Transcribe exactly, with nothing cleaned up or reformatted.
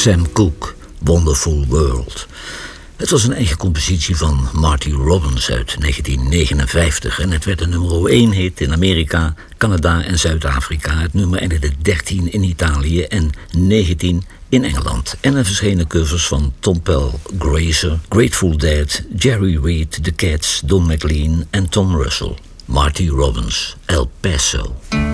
Sam Cooke, Wonderful World. Het was een eigen compositie van Marty Robbins uit negentien negenenvijftig... en het werd een nummer één hit in Amerika, Canada en Zuid-Afrika. Het nummer eindigde dertien in Italië en negentien in Engeland. En er verschenen covers van Tom Pell, Grazer, Grateful Dead, Jerry Reed, The Cats, Don McLean en Tom Russell. Marty Robbins, El Paso.